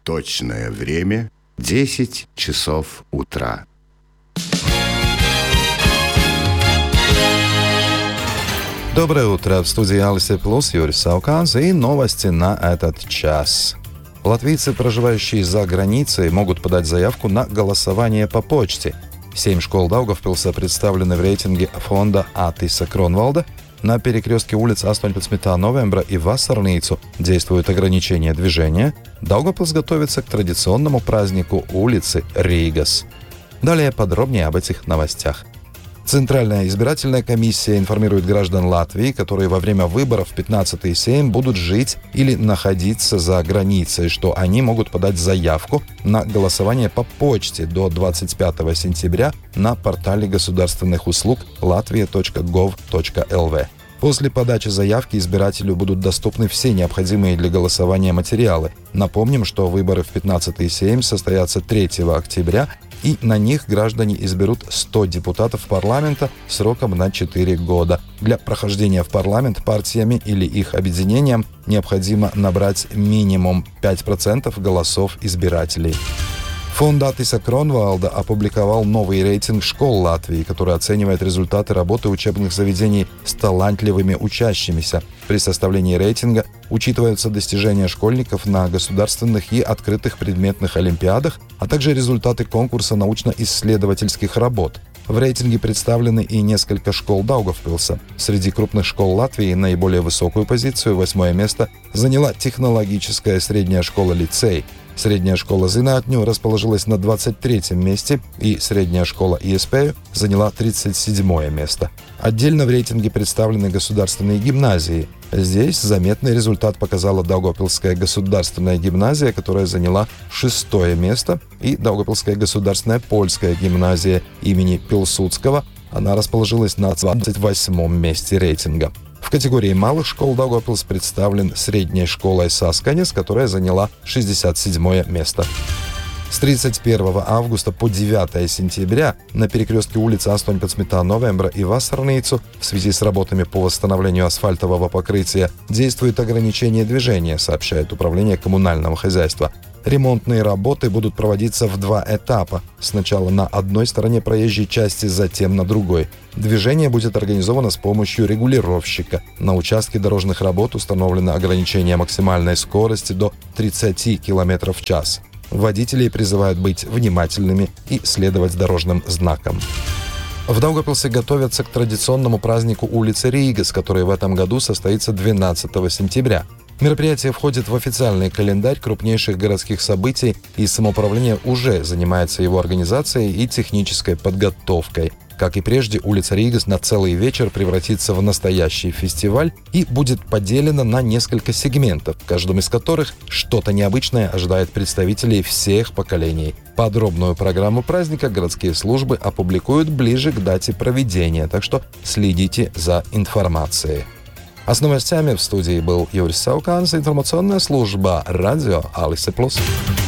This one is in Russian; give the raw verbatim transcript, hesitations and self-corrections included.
Точное время — десять часов утра. Доброе утро. В студии Алисе Плюс Юрий Сауканс и новости на этот час. Латвийцы, проживающие за границей, могут подать заявку на голосование по почте. Семь школ Даугавпилса представлены в рейтинге фонда Атиса Кронвалда. На перекрестке улиц astoņpadsmitā новembra и Vasarnīcu действуют ограничения движения. Даугавпилс готовится к традиционному празднику улицы Рīgas. Далее подробнее об этих новостях. Центральная избирательная комиссия информирует граждан Латвии, которые во время выборов пятнадцатый сейм будут жить или находиться за границей, что они могут подать заявку на голосование по почте до двадцать пятого сентября на портале государственных услуг latvia точка gov точка lv. После подачи заявки избирателю будут доступны все необходимые для голосования материалы. Напомним, что выборы в пятнадцатый сейм состоятся третьего октября, и на них граждане изберут сто депутатов парламента сроком на четыре года. Для прохождения в парламент партиями или их объединениям необходимо набрать минимум пять процентов голосов избирателей. Фонд Атиса Кронвалда опубликовал новый рейтинг школ Латвии, который оценивает результаты работы учебных заведений с талантливыми учащимися. При составлении рейтинга учитываются достижения школьников на государственных и открытых предметных олимпиадах, а также результаты конкурса научно-исследовательских работ. В рейтинге представлены и несколько школ Даугавпилса. Среди крупных школ Латвии наиболее высокую позицию, восьмое место, заняла технологическая средняя школа-лицей. Средняя школа Зinātņu расположилась на двадцать третьем месте, и средняя школа Iespēju заняла тридцать седьмое место. Отдельно в рейтинге представлены государственные гимназии. Здесь заметный результат показала Даугавпилская государственная гимназия, которая заняла шестое место, и Даугавпилская государственная польская гимназия имени Пилсудского. Она расположилась на двадцать восьмом месте рейтинга. В категории малых школ Даугавпилс представлен средней школой Сасканес, которая заняла шестьдесят седьмое место. С тридцать первого августа по девятого сентября на перекрестке улиц astoņpadsmitā новembra и Vasarnīcu в связи с работами по восстановлению асфальтового покрытия действует ограничение движения, сообщает Управление коммунального хозяйства. Ремонтные работы будут проводиться в два этапа. Сначала на одной стороне проезжей части, затем на другой. Движение будет организовано с помощью регулировщика. На участке дорожных работ установлено ограничение максимальной скорости до тридцать километров в час. Водителей призывают быть внимательными и следовать дорожным знакам. В Даугавпилсе готовятся к традиционному празднику улицы Рīgas, который в этом году состоится двенадцатого сентября. Мероприятие входит в официальный календарь крупнейших городских событий, и самоуправление уже занимается его организацией и технической подготовкой. Как и прежде, улица Рīgas на целый вечер превратится в настоящий фестиваль и будет поделена на несколько сегментов, в каждом из которых что-то необычное ожидает представителей всех поколений. Подробную программу праздника городские службы опубликуют ближе к дате проведения, так что следите за информацией. А с новостями в студии был Юрий Сауканс, информационная служба радио Алисе Плюс.